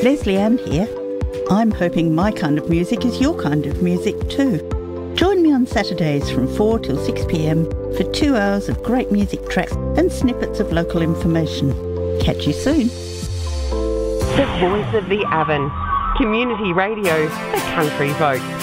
Leslie Ann here. I'm hoping my kind of music is your kind of music too. Join me on Saturdays from 4 till 6 p.m. for 2 hours of great music tracks and snippets of local information. Catch you soon. The voice of the Avon. Community radio for country folk.